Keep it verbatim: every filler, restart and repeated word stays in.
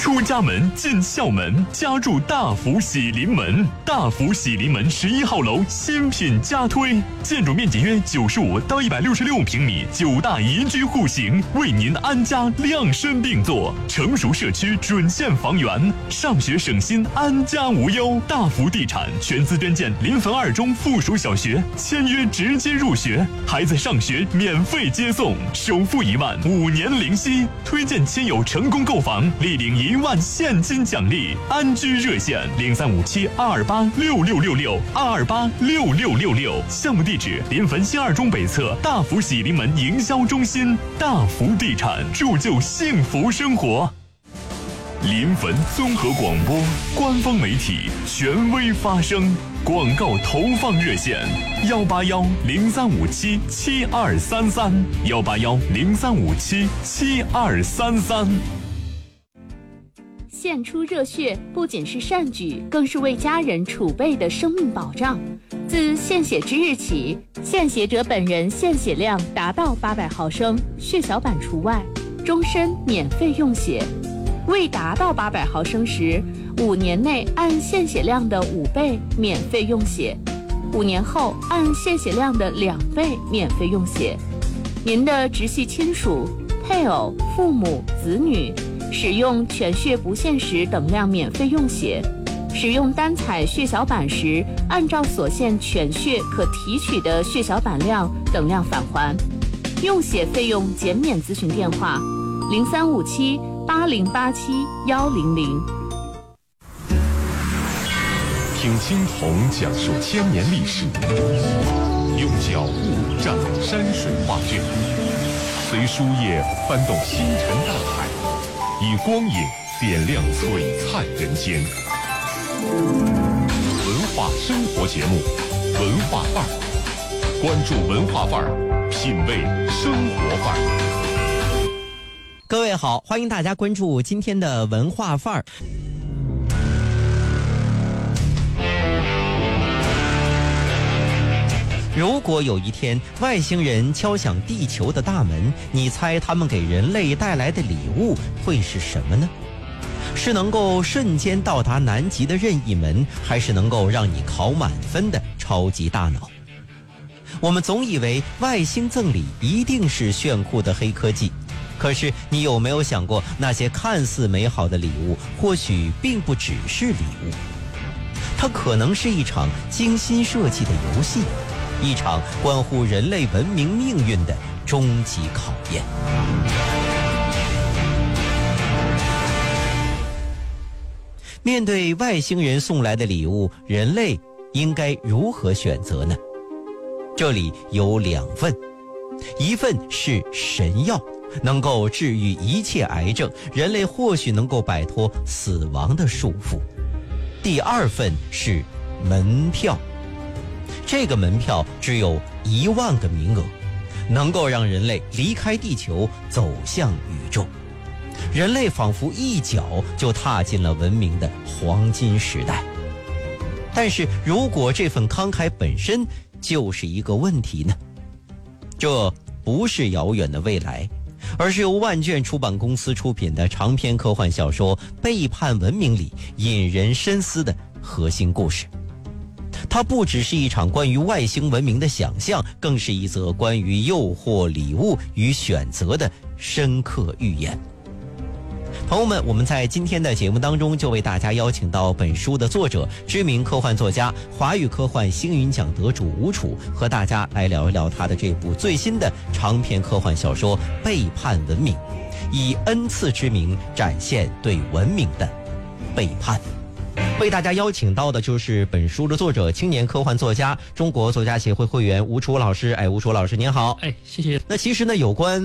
出家门进校门，家住大福喜临门。大福喜临门十一号楼新品加推，建筑面积约九十五到一百六十六平米，九大宜居户型，为您安家量身定做。成熟社区准线房源，上学省心，安家无忧。大福地产全资捐建临汾二中附属小学，签约直接入学，孩子上学免费接送，首付一万，五年零息。推荐亲友成功购房，立领一万现金奖励。安居热线零三五七二二八六六六六二二八六六六六。项目地址临汾新二中北侧大福喜临门营销中心。大福地产，铸就幸福生活。临汾综合广播官方媒体，权威发声。广告投放热线：幺八幺零三五七七二三三，幺八幺零三五七七二三三。 献出热血不仅是善举，更是为家人储备的生命保障。自献血之日起，献血者本人献血量达到八百毫升，血小板除外，终身免费用血。未达到八百毫升时，五年内按献血量的五倍免费用血，五年后按献血量的两倍免费用血。您的直系亲属、配偶、父母、子女使用全血不限时等量免费用血，使用单采血小板时，按照所限全血可提取的血小板量等量返还。用血费用减免咨询电话：零三五七八零八七幺零零。 听青铜讲述千年历史，用脚步展山水画卷，随书页翻动星辰大海，以光影点亮璀璨人间。文化生活节目，文化范儿，关注文化范儿，品味生活范儿。 各位好，欢迎大家关注今天的文化范儿。如果有一天外星人敲响地球的大门，你猜他们给人类带来的礼物会是什么呢？是能够瞬间到达南极的任意门，还是能够让你考满分的超级大脑？我们总以为外星赠礼一定是炫酷的黑科技，可是你有没有想过，那些看似美好的礼物或许并不只是礼物，它可能是一场精心设计的游戏，一场关乎人类文明命运的终极考验。面对外星人送来的礼物，人类应该如何选择呢？这里有两份，一份是神药，能够治愈一切癌症，人类或许能够摆脱死亡的束缚。第二份是门票，这个门票只有一万个名额，能够让人类离开地球，走向宇宙。人类仿佛一脚就踏进了文明的黄金时代。但是如果这份慷慨本身就是一个问题呢？这不是遥远的未来，而是由万卷出版公司出品的长篇科幻小说《背叛文明》里引人深思的核心故事。它不只是一场关于外星文明的想象，更是一则关于诱惑、礼物与选择的深刻预言。朋友们，我们在今天的节目当中就为大家邀请到本书的作者、知名科幻作家、华语科幻星云奖得主吴楚，和大家来聊一聊他的这部最新的长篇科幻小说《背叛文明》，以 N 次之名展现对文明的背叛。为大家邀请到的就是本书的作者、青年科幻作家、中国作家协会会员吴楚老师。哎，吴楚老师您好。 哎，谢谢。 那其实呢，有关